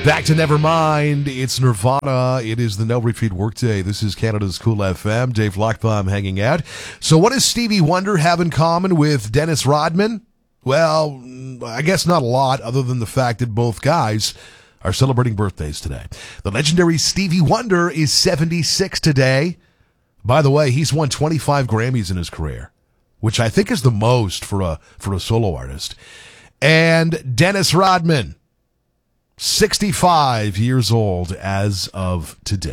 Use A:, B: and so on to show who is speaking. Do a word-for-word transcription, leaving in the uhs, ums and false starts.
A: Back to Nevermind. It's Nirvana. It is the No Retreat Workday. This is Canada's Cool F M. Dave Lockbaum hanging out. So what does Stevie Wonder have in common with Dennis Rodman? Well, I guess not a lot, other than the fact that both guys are celebrating birthdays today. The legendary Stevie Wonder is seventy-six today. By the way, he's won twenty-five Grammys in his career, which I think is the most for a for a solo artist. And Dennis Rodman, sixty-five years old as of today.